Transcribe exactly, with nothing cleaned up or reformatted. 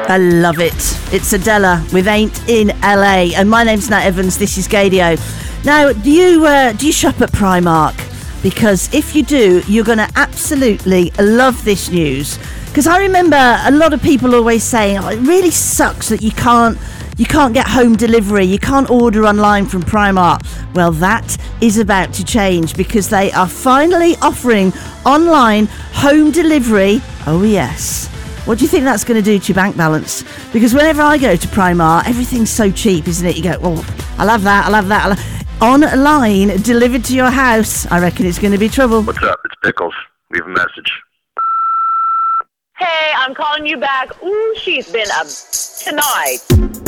I love it. It's Adela with Ain't in L A. And my name's Nat Evans. This is Gadio. Now, do you, uh, do you shop at Primark? Because if you do, you're going to absolutely love this news. Because I remember a lot of people always saying, oh, it really sucks that you can't you can't get home delivery, you can't order online from Primark. Well, that is about to change because they are finally offering online home delivery. Oh, yes. What do you think that's going to do to your bank balance? Because whenever I go to Primark, everything's so cheap, isn't it? You go, oh, I'll have that, I'll have that. I'll have... Online, delivered to your house, I reckon it's going to be trouble. What's up? It's Pickles. Leave a message. Hey, I'm calling you back. Ooh, she's been a tonight.